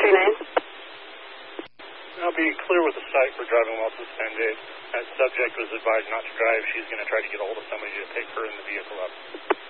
I'll be clear with the site for driving while suspended. That subject was advised not to drive. She's going to try to get a hold of somebody to pick her and the vehicle up.